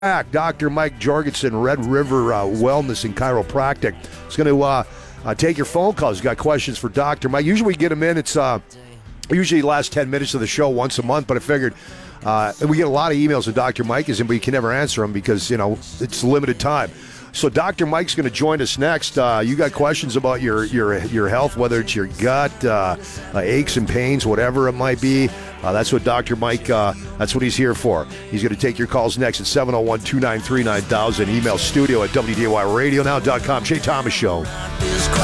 Dr. Mike Jorgensen, Red River Wellness and Chiropractic. He's going to take your phone calls. You got questions for Dr. Mike. Usually we get him in. It's usually the last 10 minutes of the show once a month, but I figured and we get a lot of emails that Dr. Mike is in, but you can never answer them because, it's limited time. So Dr. Mike's going to join us next. You got questions about your health, whether it's your gut, aches and pains, whatever it might be. That's what Dr. Mike, that's what he's here for. He's going to take your calls next at 701-293-9000. Email studio at WDAYRadionow.com. Jay Thomas Show.